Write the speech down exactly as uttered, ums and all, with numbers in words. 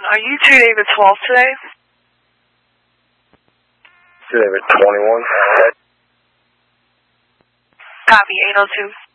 Are you two David twelve today? David twenty-one. Copy, eight oh two.